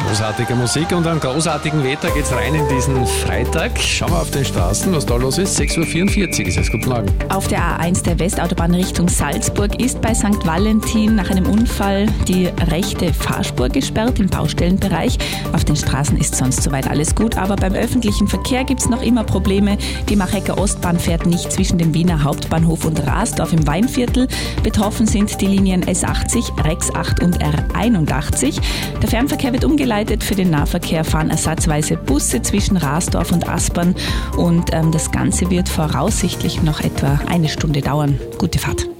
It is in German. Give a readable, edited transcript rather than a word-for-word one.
Großartige Musik und einem großartigen Wetter geht's rein in diesen Freitag. Schauen wir auf den Straßen, was da los ist. 6.44 Uhr ist es. Guten Morgen. Auf der A1 der Westautobahn Richtung Salzburg ist bei St. Valentin nach einem Unfall die rechte Fahrspur gesperrt im Baustellenbereich. Auf den Straßen ist sonst soweit alles gut, aber beim öffentlichen Verkehr gibt's noch immer Probleme. Die Machecker Ostbahn fährt nicht zwischen dem Wiener Hauptbahnhof und Rasdorf im Weinviertel. Betroffen sind die Linien S80, Rex 8 und R81. Der Fernverkehr wird umgeleitet. Für den Nahverkehr fahren ersatzweise Busse zwischen Rasdorf und Aspern und das Ganze wird voraussichtlich noch etwa eine Stunde dauern. Gute Fahrt.